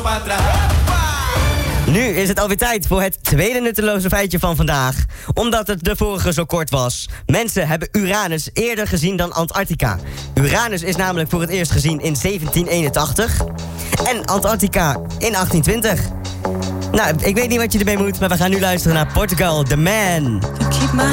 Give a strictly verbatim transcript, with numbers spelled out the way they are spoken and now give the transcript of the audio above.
Nu is het alweer tijd voor het tweede nutteloze feitje van vandaag. Omdat het de vorige zo kort was. Mensen hebben Uranus eerder gezien dan Antarctica. Uranus is namelijk voor het eerst gezien in zeventien eenentachtig. En Antarctica in achttien twintig. Nou, ik weet niet wat je ermee moet, maar we gaan nu luisteren naar Portugal, The Man.